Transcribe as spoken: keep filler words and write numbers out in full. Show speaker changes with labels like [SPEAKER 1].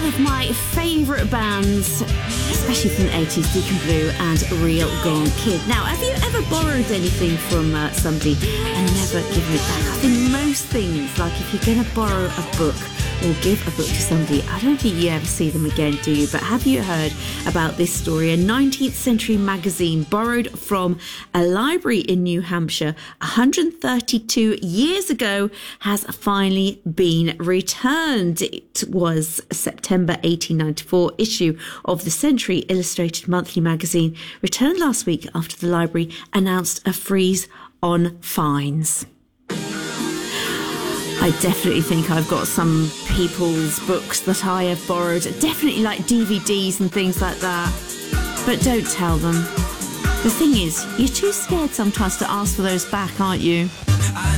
[SPEAKER 1] of my favourite bands, especially from the eighties, Deacon Blue and Real Gone Kid. Now, have you ever borrowed anything from uh, somebody and never given it back? I think most things, like if you're going to borrow a book or give a book to somebody, I don't think you ever see them again, do you? But have you heard about this story? A nineteenth century magazine borrowed from a library in New Hampshire one hundred thirty-two years ago has finally been returned. It was September eighteen ninety-four issue of the Century Illustrated Monthly magazine, returned last week after the library announced a freeze on fines. I definitely think I've got some people's books that I have borrowed, definitely like D V Ds and things like that, but don't tell them. The thing is, you're too scared sometimes to ask for those back, aren't you?